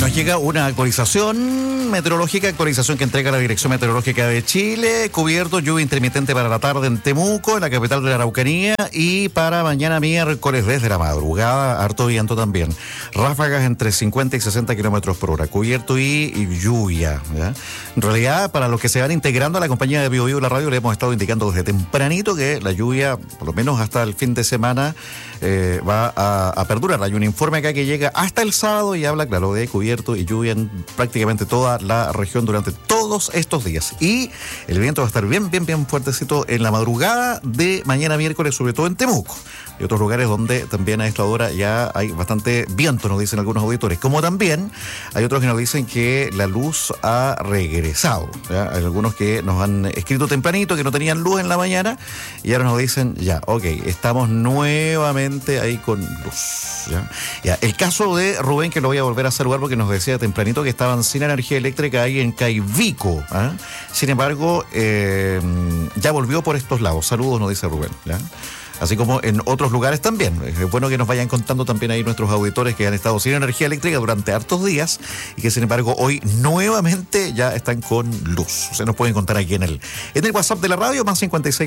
Nos llega una actualización meteorológica, actualización que entrega la Dirección Meteorológica de Chile. Cubierto, lluvia intermitente para la tarde en Temuco, en la capital de la Araucanía, y para mañana miércoles desde la madrugada, harto viento también. Ráfagas entre 50 y 60 kilómetros por hora. Cubierto y lluvia, ¿ya? En realidad, para los que se van integrando a la compañía de Bio Bio y la radio, le hemos estado indicando desde tempranito que la lluvia, por lo menos hasta el fin de semana, va a perdurar. Hay un informe acá que llega hasta el sábado y habla, claro, de cubierto y lluvia en prácticamente toda la región durante todos estos días. Y el viento va a estar bien fuertecito en la madrugada de mañana miércoles, sobre todo en Temuco. Y otros lugares donde también a esta hora ya hay bastante viento, nos dicen algunos auditores. Como también hay otros que nos dicen que la luz ha regresado, ¿ya? Hay algunos que nos han escrito tempranito que no tenían luz en la mañana y ahora nos dicen, ya, ok, estamos nuevamente ahí con luz, ¿ya? Ya, el caso de Rubén, que lo voy a volver a saludar porque nos decía tempranito que estaban sin energía eléctrica ahí en Caivico, ¿eh? Sin embargo, ya volvió por estos lados. Saludos, nos dice Rubén, ¿ya? Así como en otros lugares también. Es bueno que nos vayan contando también ahí nuestros auditores que han estado sin energía eléctrica durante hartos días y que sin embargo hoy nuevamente ya están con luz. Se nos pueden contar aquí en el WhatsApp de la radio, más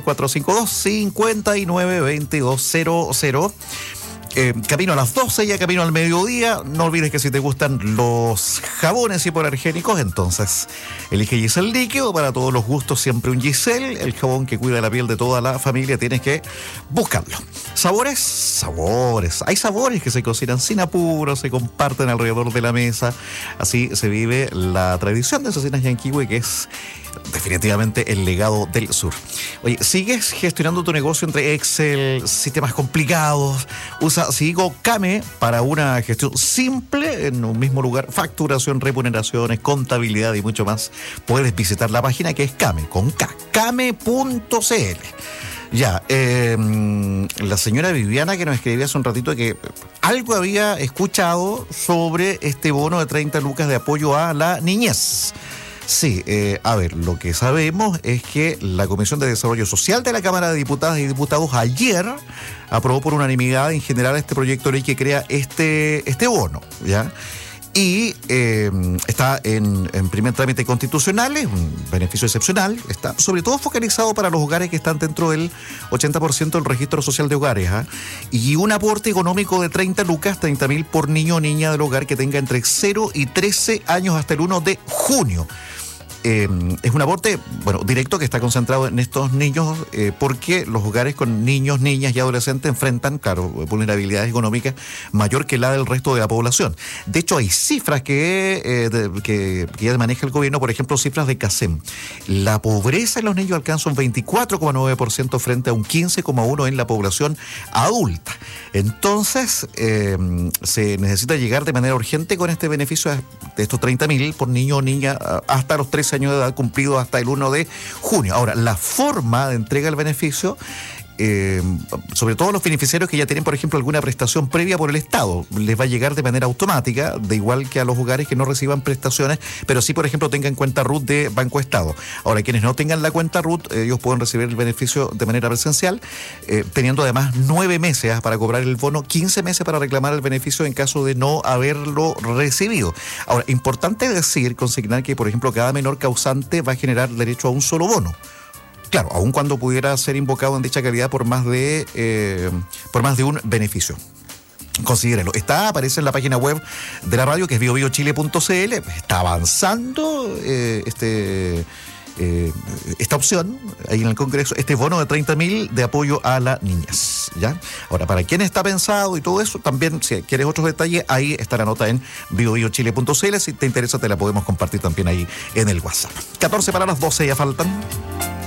56452-592200. Camino a las 12, ya camino al mediodía. No olvides que si te gustan los jabones hipoalergénicos, entonces elige Giselle Líquido. Para todos los gustos, siempre un Giselle, el jabón que cuida la piel de toda la familia. Tienes que buscarlo. ¿Sabores? Hay sabores que se cocinan sin apuro, se comparten alrededor de la mesa. Así se vive la tradición de Cocinas Yanquihue, que es definitivamente el legado del sur. Oye, ¿sigues gestionando tu negocio entre Excel, sistemas complicados? Usa Sigo Kame para una gestión simple en un mismo lugar, facturación, remuneraciones, contabilidad y mucho más. Puedes visitar la página que es Kame, con K, kame.cl. Ya, la señora Viviana que nos escribía hace un ratito que algo había escuchado sobre este bono de 30 lucas de apoyo a la niñez. Sí, a ver, lo que sabemos es que la Comisión de Desarrollo Social de la Cámara de Diputadas y Diputados ayer aprobó por unanimidad en general este proyecto de ley que crea este bono, ¿ya? Y está en primer trámite constitucional, es un beneficio excepcional, está sobre todo focalizado para los hogares que están dentro del 80% del registro social de hogares, ¿eh? Y un aporte económico de 30 lucas, 30.000 por niño o niña del hogar que tenga entre 0 y 13 años hasta el 1 de junio. Es un aporte, directo que está concentrado en estos niños porque los hogares con niños, niñas y adolescentes enfrentan, claro, vulnerabilidades económicas mayor que la del resto de la población. De hecho, hay cifras que ya maneja el gobierno, por ejemplo, cifras de CACEM. La pobreza en los niños alcanza un 24,9% frente a un 15,1% en la población adulta. Entonces, se necesita llegar de manera urgente con este beneficio de estos 30.000 por niño o niña hasta los 13 años de edad cumplidos hasta el 1 de junio. Ahora, la forma de entrega del beneficio, sobre todo los beneficiarios que ya tienen, por ejemplo, alguna prestación previa por el Estado, les va a llegar de manera automática, de igual que a los hogares que no reciban prestaciones, pero sí, por ejemplo, tengan cuenta RUT de Banco Estado. Ahora, quienes no tengan la cuenta RUT, ellos pueden recibir el beneficio de manera presencial, teniendo además 9 meses para cobrar el bono, 15 meses para reclamar el beneficio en caso de no haberlo recibido. Ahora, importante consignar que, por ejemplo, cada menor causante va a generar derecho a un solo bono. Claro, aun cuando pudiera ser invocado en dicha calidad por más de un beneficio. Considérelo. Aparece en la página web de la radio, que es biobiochile.cl. Está avanzando esta opción ahí en el Congreso, este bono de 30.000 de apoyo a la niñez, ¿ya? Ahora, para quién está pensado y todo eso, también, si quieres otros detalles, ahí está la nota en biobiochile.cl. Si te interesa, te la podemos compartir también ahí en el WhatsApp. 14 para las 12, ya faltan.